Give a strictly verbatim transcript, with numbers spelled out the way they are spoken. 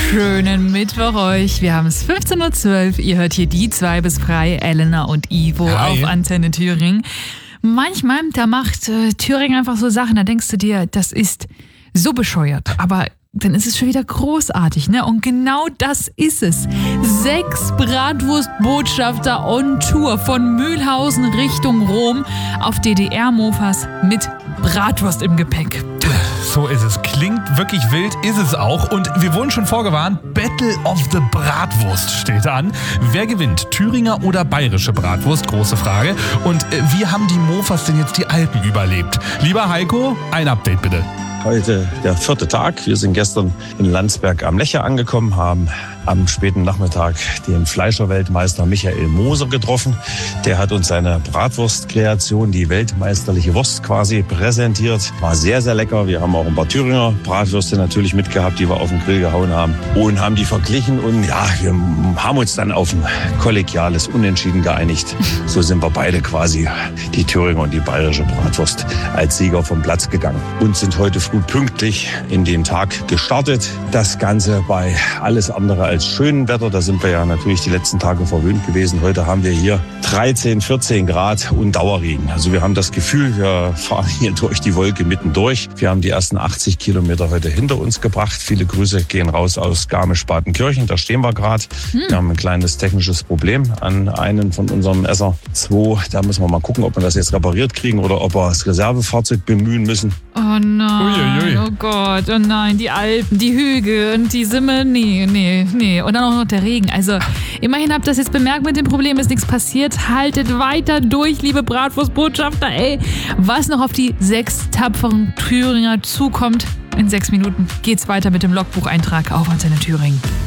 Schönen Mittwoch euch. Wir haben es fünfzehn Uhr zwölf. Ihr hört hier die zwei bis frei, Elena und Ivo Hi. auf Antenne Thüringen. Manchmal, da macht äh, Thüringen einfach so Sachen, da denkst du dir, das ist so bescheuert. Aber dann ist es schon wieder großartig, ne? Und genau das ist es. Sechs Bratwurstbotschafter on Tour von Mühlhausen Richtung Rom auf D D R-Mofas mit Bratwurst im Gepäck. So ist es. Klingt wirklich wild, ist es auch. Und wir wurden schon vorgewarnt, Battle of the Bratwurst steht an. Wer gewinnt, Thüringer oder bayerische Bratwurst? Große Frage. Und äh, wie haben die Mofas denn jetzt die Alpen überlebt? Lieber Heiko, ein Update bitte. Heute der vierte Tag. Wir sind gestern in Landsberg am Lecher angekommen, haben am späten Nachmittag den Fleischerweltmeister Michael Moser getroffen. Der hat uns seine Bratwurstkreation, die weltmeisterliche Wurst quasi, präsentiert. War sehr, sehr lecker. Wir haben auch ein paar Thüringer Bratwürste natürlich mitgehabt, die wir auf den Grill gehauen haben und haben die verglichen. Und ja, wir haben uns dann auf ein kollegiales Unentschieden geeinigt. So sind wir beide quasi, die Thüringer und die bayerische Bratwurst, als Sieger vom Platz gegangen und sind heute früh pünktlich in den Tag gestartet. Das Ganze bei alles andere als schönem Wetter. Da sind wir ja natürlich die letzten Tage verwöhnt gewesen. Heute haben wir hier dreizehn, vierzehn Grad und Dauerregen. Also wir haben das Gefühl, wir fahren hier durch die Wolke mittendurch. Wir haben die ersten achtzig Kilometer heute hinter uns gebracht. Viele Grüße gehen raus aus Garmisch-Partenkirchen. Da stehen wir gerade. Hm. Wir haben ein kleines technisches Problem an einen von unserem S R zwei. Da müssen wir mal gucken, ob wir das jetzt repariert kriegen oder ob wir das Reservefahrzeug bemühen müssen. Oh nein, Uiuiui. oh Gott, oh nein, die Alpen, die Hügel und die Simme, nee, nee, nee. Und dann auch noch der Regen. Also immerhin habt ihr das jetzt bemerkt, mit dem Problem ist nichts passiert. Haltet weiter durch, liebe Bratwurstbotschafter, ey. Was noch auf die sechs tapferen Thüringer zukommt, in sechs Minuten geht's weiter mit dem Logbucheintrag auf Antenne Thüringen.